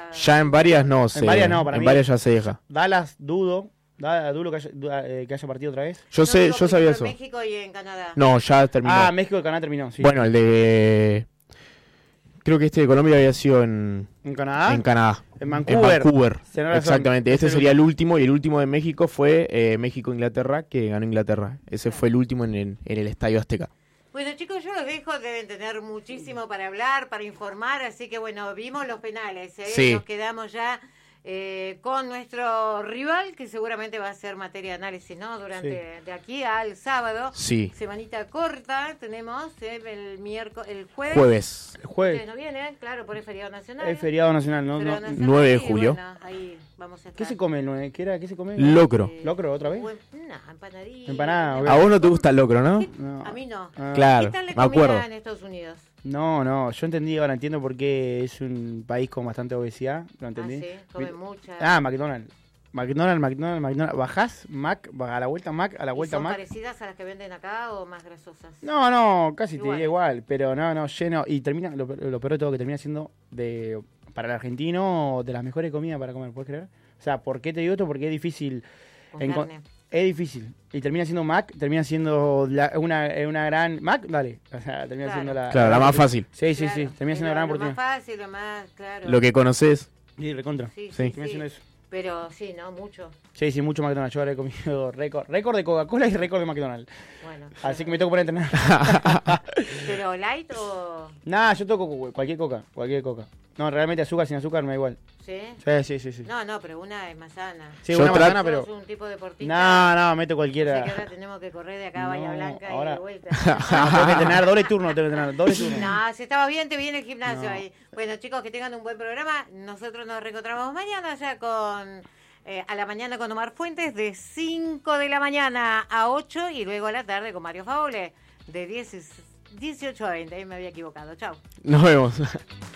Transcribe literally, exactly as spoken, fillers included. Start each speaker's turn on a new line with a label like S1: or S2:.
S1: ya...
S2: Ya en varias no, se,
S3: En varias no, para
S2: en
S3: mí.
S2: varias ya se deja.
S3: Dallas, dudo. Da- Dudo que haya, duda, eh, que haya partido otra vez.
S2: Yo
S1: No,
S2: sé,
S1: digo,
S2: yo sabía
S1: primero
S2: eso.
S1: En México y en Canadá.
S2: No, ya terminó.
S3: Ah, México y Canadá terminó, sí.
S2: Bueno, el de... Creo que este de Colombia había sido en,
S3: ¿En Canadá?
S2: en Canadá.
S3: En Vancouver.
S2: En Vancouver.
S3: Tenés razón.
S2: Exactamente.
S3: Es
S2: Este
S3: el
S2: sería el
S3: último.
S2: último y el último de México fue eh, México-Inglaterra, que ganó Inglaterra. Ese fue el último en el, en el Estadio Azteca.
S1: Bueno, chicos, yo los dejo, deben tener muchísimo para hablar, para informar, así que bueno, vimos los penales, ¿eh?
S2: Sí.
S1: Nos quedamos ya eh, con nuestro rival, que seguramente va a ser materia de análisis, ¿no? Durante
S3: Sí.
S1: de aquí al sábado.
S2: Sí.
S1: Semanita corta tenemos ¿eh? el miércoles, el jueves.
S2: Jueves.
S3: El jueves.
S1: Ustedes no vienen, claro, por el feriado nacional.
S3: Es feriado nacional, ¿no?
S1: Feriado
S3: no.
S1: nacional,
S2: nueve de
S1: y
S2: julio.
S1: bueno, ahí vamos a estar.
S3: ¿Qué se come el nueve? ¿Qué era? ¿Qué se come?
S2: Locro.
S1: Eh,
S3: ¿Locro otra vez?
S1: buen- No, empanadilla.
S3: Empanada, ok.
S2: A vos no te gusta el locro, ¿no?
S1: ¿Qué-
S3: No.
S1: A mí no.
S3: Ah.
S2: Claro,
S1: ¿Qué tal la
S2: me
S1: comida
S2: acuerdo.
S1: en Estados Unidos?
S3: No, no, yo entendí, ahora entiendo por qué es un país con bastante obesidad, lo entendí.
S1: Ah, sí, comen mucha.
S3: Ah, McDonald's. McDonald's, McDonald's, McDonald's. ¿Bajás? Mac, a la vuelta Mac, a la
S1: ¿Y
S3: vuelta
S1: son
S3: Mac.
S1: parecidas a las que venden acá o más grasosas?
S3: No, no, casi te
S1: Igual.
S3: diría igual, pero no, no, lleno. Y termina, lo, lo peor de todo, que termina siendo de para el argentino de las mejores comidas para comer, ¿puedes creer? O sea, ¿por qué te digo esto? Porque es difícil.
S1: Con
S3: enco-
S1: carne.
S3: Es difícil. Y termina siendo Mac, termina siendo la- una, una gran. Mac, dale. O sea, termina
S1: Claro.
S3: siendo la.
S2: Claro, la más fácil.
S3: Sí, sí,
S1: Claro,
S3: sí. Termina
S1: es
S3: siendo
S1: lo-
S3: una gran
S1: lo
S3: oportunidad.
S1: más fácil, lo más, claro.
S2: Lo que conoces.
S3: Sí, recontra.
S1: Sí,
S2: Sí.
S1: sí,
S3: Termina
S1: sí.
S3: siendo eso.
S1: Pero sí, ¿no? Mucho.
S3: Sí, sí, mucho McDonald's. Yo ahora he comido récord. Récord de Coca-Cola y récord de McDonald's.
S1: Bueno.
S3: Así que me tengo que poner a entrenar.
S1: ¿Pero light o...?
S3: Nada, yo toco cu- cualquier coca. Cualquier coca. No, realmente azúcar sin azúcar me da igual.
S1: ¿Sí?
S3: Sí, sí, sí. sí.
S1: No, no, pero una es más sana.
S3: Sí,
S2: Yo
S3: una
S2: tra-
S3: manzana,
S1: Sos
S3: pero.
S1: un tipo deportista.
S3: No, no, meto
S1: O sea que
S3: cualquiera.
S1: ahora tenemos que correr de acá a Bahía
S3: No,
S1: Blanca y
S3: ahora-
S1: de vuelta.
S3: No, tengo que entrenar doble turno, tengo que entrenar doble turno.
S1: No, si estaba bien, te viene el gimnasio
S3: No.
S1: ahí. Bueno, chicos, que tengan un buen programa. Nosotros nos reencontramos mañana ya con... eh, a la mañana con Omar Fuentes de cinco de la mañana a ocho y luego a la tarde con Mario Faule de diez, dieciocho a veinte. Ahí me había equivocado. Chao.
S2: Nos vemos.